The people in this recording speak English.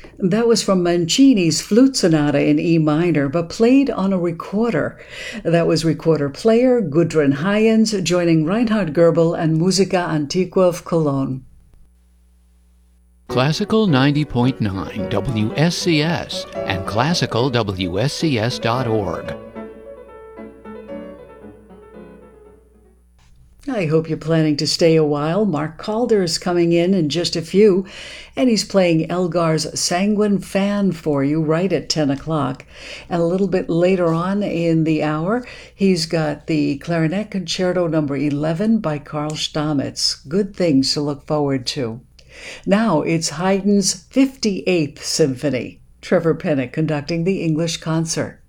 That was from Mancini's Flute Sonata in E minor, but played on a recorder. That was recorder player Gudrun Hyens joining Reinhard Goebel and Musica Antiqua of Cologne. Classical 90.9 WSCS and classicalwscs.org. I hope you're planning to stay a while. Mark Calder is coming in just a few, and he's playing Elgar's Sanguine Fan for you right at 10 o'clock. And a little bit later on in the hour, he's got the Clarinet Concerto No. 11 by Carl Stamitz. Good things to look forward to. Now it's Haydn's 58th Symphony. Trevor Pennock conducting the English concert.